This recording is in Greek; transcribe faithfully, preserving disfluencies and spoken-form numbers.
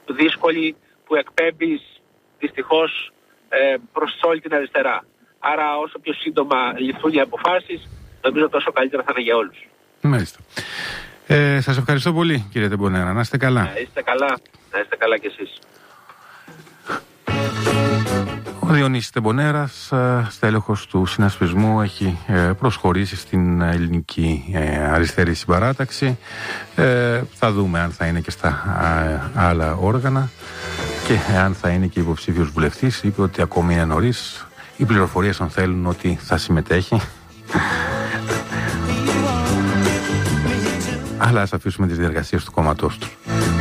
δύσκολη που εκπέμπεις δυστυχώς ε, προς όλη την αριστερά. Άρα όσο πιο σύντομα ληφθούν οι αποφάσεις, νομίζω τόσο καλύτερα θα είναι για όλους. Μάλιστα. Ε, σας ευχαριστώ πολύ, κύριε Τεμπονέρα. Να είστε καλά. Να είστε καλά, να είστε καλά κι εσείς. Ο Διονύσης Τεμπονέρας, στέλεχος του συνασπισμού, έχει προσχωρήσει στην ελληνική αριστερή συμπαράταξη. Ε, θα δούμε αν θα είναι και στα άλλα όργανα και αν θα είναι και υποψήφιος βουλευτής. Είπε ότι ακόμη είναι νωρίς. Οι πληροφορίες αν θέλουν ότι θα συμμετέχει. Αλλά ας αφήσουμε τις διεργασίες του κόμματός του.